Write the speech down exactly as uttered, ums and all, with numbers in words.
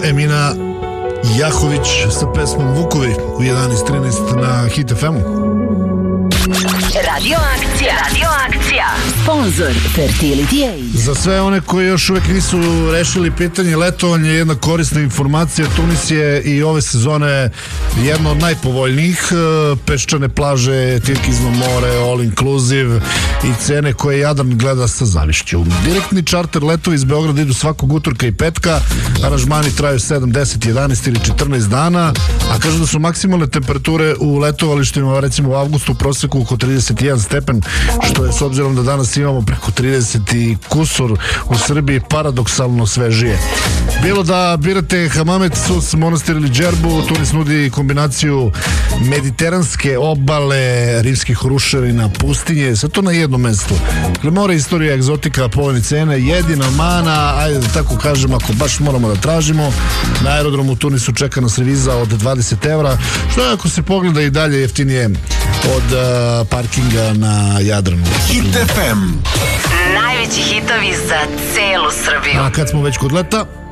Emina Jahović sa pesmom Vukovi u jedanaest trinaest na Hit F M-u. Radio akcija, radio akcija. Sponzor Fertility Aid. Za sve one koji još uvek nisu rešili pitanje letovanja, jedna korisna informacija. Tunis je i ove sezone jedno od najpovoljnijih. Peščane plaže, Tirkizno more, all inclusive i cene koje Jadran gleda sa zavišću. Direktni čarter letovi iz Beograda idu svakog utorka i petka. Aranžmani traju sedam, deset, jedanaest ili četrnaest dana, a kažu da su maksimalne temperature u letovalištima recimo u avgustu u proseku oko trideset jedan stepen, što je s obzirom da danas imamo preko trideset i kusur u Srbiji paradoksalno svežije. Bilo da birate Hamamet, Sus, Monastir ili Džerbu, Tunis nudi kombinaciju mediteranske obale, rimskih ruševina, pustinje, sve to na jednom mestu. Dakle, more, istorija, egzotika, povoljne cene, jedina mana, ajde da tako kažem, ako baš moramo da tražimo, na aerodromu u Tunisu čeka nas reviza od dvadeset evra, što je ako se pogleda i dalje jeftinije od uh, parkinga na Jadranu. Hit F M. Najveći hitovi za celu Srbiju. A kad smo već kod leta,